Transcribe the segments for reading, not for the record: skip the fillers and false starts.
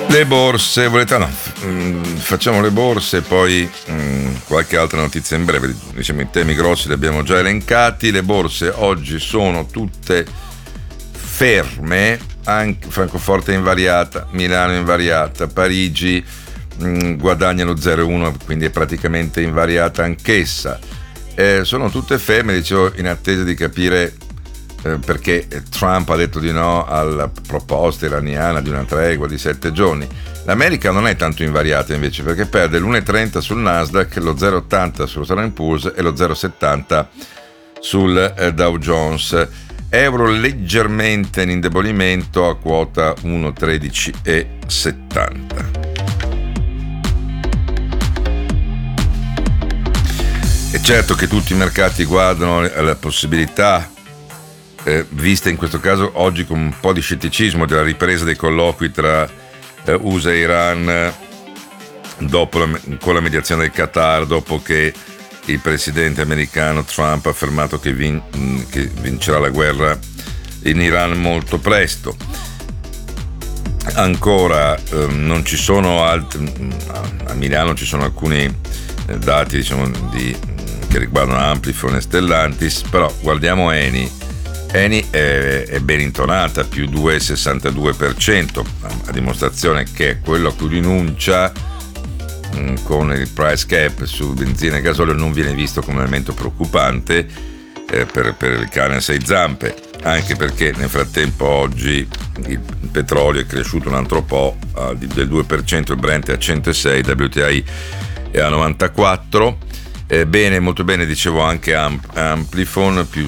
Le borse, facciamo le borse e poi qualche altra notizia in breve. Diciamo i temi grossi li abbiamo già elencati. Le borse oggi sono tutte ferme, anche Francoforte è invariata, Milano è invariata, Parigi guadagna lo 0,1, quindi è praticamente invariata anch'essa. Sono tutte ferme, dicevo, in attesa di capire perché Trump ha detto di no alla proposta iraniana di una tregua di 7 giorni. L'America non è tanto invariata invece, perché perde l'1,30 sul Nasdaq, lo 0,80 sullo Standard & Poor's e lo 0,70 sul Dow Jones. Euro leggermente in indebolimento a quota 1,1370. È certo che tutti i mercati guardano alla possibilità, vista in questo caso oggi con un po' di scetticismo, della ripresa dei colloqui tra USA e Iran con la mediazione del Qatar, dopo che il presidente americano Trump ha affermato che vincerà la guerra in Iran molto presto. Ancora non ci sono altri, a Milano ci sono alcuni dati, diciamo, che riguardano Amplifon e Stellantis, però guardiamo Eni è ben intonata, più 2,62%, a dimostrazione che quello a cui rinuncia con il price cap su benzina e gasolio non viene visto come un elemento preoccupante per il cane a 6 zampe, anche perché nel frattempo oggi il petrolio è cresciuto un altro po' del 2%, il Brent è a 106, WTI è a 94. Bene, molto bene, dicevo anche Amplifon più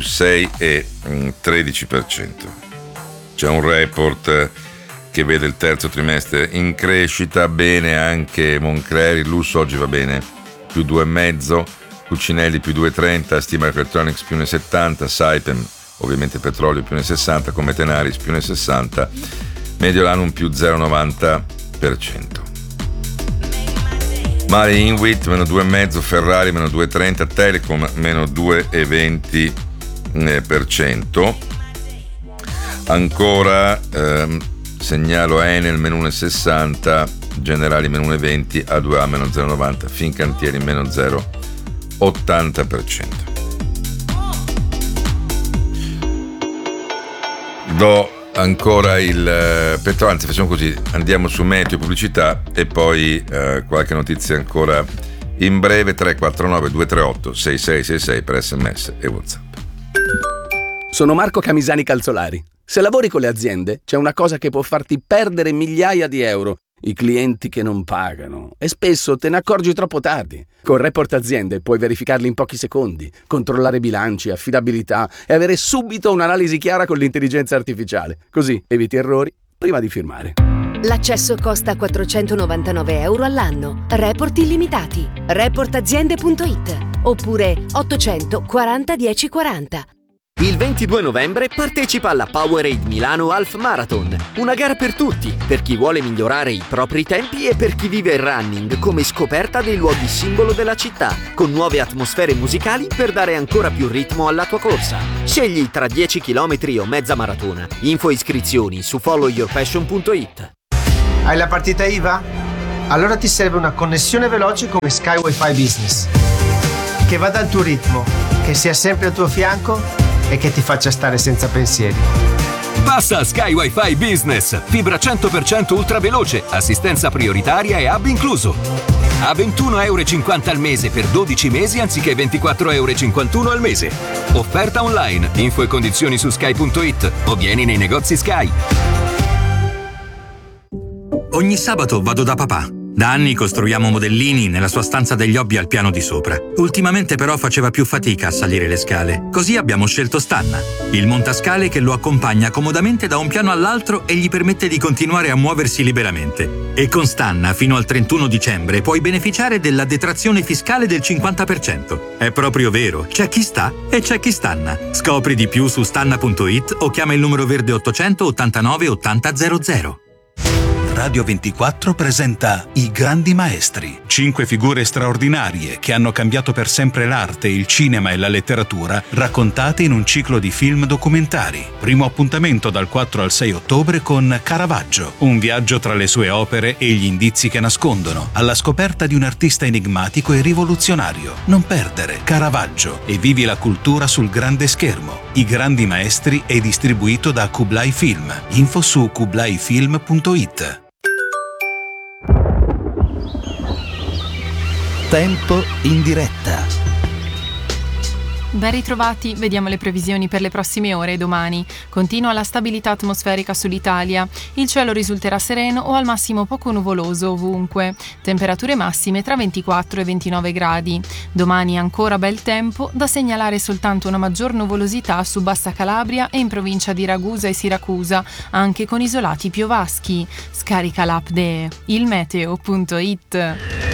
6,13%. C'è un report che vede il terzo trimestre in crescita. Bene anche Moncler, il lusso oggi va bene, più 2,5%, Cucinelli più 2,30%, Stima Electronics più 1,70%, Saipem, ovviamente petrolio, più 1,60%, come Tenaris più 1,60%, Mediolanum più 0,90%. Mari Inwit meno 2,5%, Ferrari meno 2,30%, Telecom meno 2,20%. Ancora segnalo Enel meno 1,60%, Generali meno 1,20%, A2A meno 0,90%, Fincantieri meno 0,80%. Do ancora il petrolio, anzi facciamo così, andiamo su meteo, pubblicità e poi qualche notizia ancora in breve. 349 238 6666 per SMS e WhatsApp. Sono Marco Camisani Calzolari. Se lavori con le aziende c'è una cosa che può farti perdere migliaia di euro: i clienti che non pagano, e spesso te ne accorgi troppo tardi. Con Report Aziende puoi verificarli in pochi secondi, controllare bilanci, affidabilità e avere subito un'analisi chiara con l'intelligenza artificiale. Così eviti errori prima di firmare. L'accesso costa 499 euro all'anno. Report illimitati. Reportaziende.it oppure 840 1040. Il 22 novembre partecipa alla Powerade Milano Half Marathon, una gara per tutti, per chi vuole migliorare i propri tempi e per chi vive il running come scoperta dei luoghi simbolo della città, con nuove atmosfere musicali per dare ancora più ritmo alla tua corsa. Scegli tra 10 km o mezza maratona. Info e iscrizioni su followyourpassion.it. Hai la partita IVA? Allora ti serve una connessione veloce come Sky Wi-Fi Business, che vada al tuo ritmo, che sia sempre al tuo fianco e che ti faccia stare senza pensieri. Passa a Sky Wi-Fi Business, fibra 100% ultra veloce, assistenza prioritaria e hub incluso. A 21,50 € al mese per 12 mesi anziché 24,51 € al mese. Offerta online, info e condizioni su sky.it o vieni nei negozi Sky. Ogni sabato vado da papà. Da anni costruiamo modellini nella sua stanza degli hobby al piano di sopra. Ultimamente però faceva più fatica a salire le scale. Così abbiamo scelto Stanna, il montascale che lo accompagna comodamente da un piano all'altro e gli permette di continuare a muoversi liberamente. E con Stanna fino al 31 dicembre puoi beneficiare della detrazione fiscale del 50%. È proprio vero, c'è chi sta e c'è chi stanna. Scopri di più su stanna.it o chiama il numero verde 889 80 00. Radio 24 presenta I Grandi Maestri. 5 figure straordinarie che hanno cambiato per sempre l'arte, il cinema e la letteratura, raccontate in un ciclo di film documentari. Primo appuntamento dal 4 al 6 ottobre con Caravaggio, un viaggio tra le sue opere e gli indizi che nascondono, alla scoperta di un artista enigmatico e rivoluzionario. Non perdere Caravaggio e vivi la cultura sul grande schermo. I Grandi Maestri è distribuito da Kublai Film. Info su kublaifilm.it. Tempo in diretta. Ben ritrovati, vediamo le previsioni per le prossime ore e domani. Continua la stabilità atmosferica sull'Italia. Il cielo risulterà sereno o al massimo poco nuvoloso ovunque. Temperature massime tra 24 e 29 gradi. Domani ancora bel tempo, da segnalare soltanto una maggior nuvolosità su Bassa Calabria e in provincia di Ragusa e Siracusa, anche con isolati piovaschi. Scarica l'app ilmeteo.it.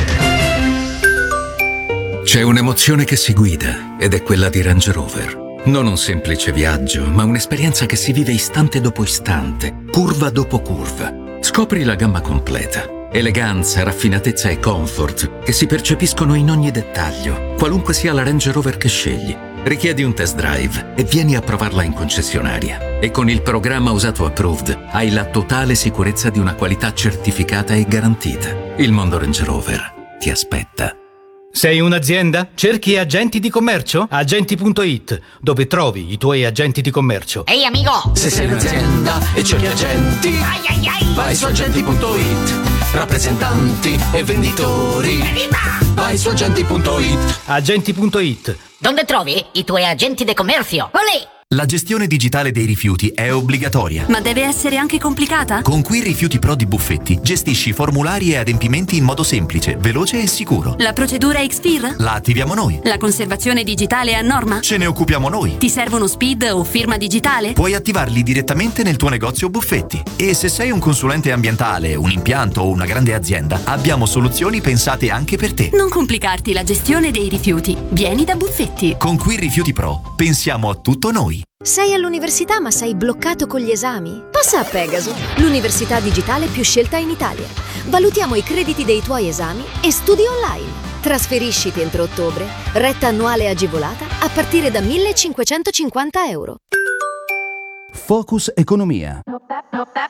C'è un'emozione che si guida ed è quella di Range Rover. Non un semplice viaggio, ma un'esperienza che si vive istante dopo istante, curva dopo curva. Scopri la gamma completa. Eleganza, raffinatezza e comfort che si percepiscono in ogni dettaglio, qualunque sia la Range Rover che scegli. Richiedi un test drive e vieni a provarla in concessionaria. E con il programma Usato Approved hai la totale sicurezza di una qualità certificata e garantita. Il mondo Range Rover ti aspetta. Sei un'azienda? Cerchi agenti di commercio? Agenti.it, dove trovi i tuoi agenti di commercio. Ehi amico! Se sei un'azienda e cerchi agenti, vai su agenti.it. Rappresentanti e venditori, vai su agenti.it. Agenti.it. Dove trovi i tuoi agenti di commercio? Olè! La gestione digitale dei rifiuti è obbligatoria. Ma deve essere anche complicata? Con Qui Rifiuti Pro di Buffetti gestisci formulari e adempimenti in modo semplice, veloce e sicuro. La procedura Xpeer? La attiviamo noi. La conservazione digitale è a norma? Ce ne occupiamo noi. Ti servono SPID o firma digitale? Puoi attivarli direttamente nel tuo negozio Buffetti. E se sei un consulente ambientale, un impianto o una grande azienda, abbiamo soluzioni pensate anche per te. Non complicarti la gestione dei rifiuti. Vieni da Buffetti. Con Qui Rifiuti Pro pensiamo a tutto noi. Sei all'università ma sei bloccato con gli esami? Passa a Pegaso, l'università digitale più scelta in Italia. Valutiamo i crediti dei tuoi esami e studi online. Trasferisciti entro ottobre, retta annuale agevolata a partire da 1.550 euro. Focus Economia.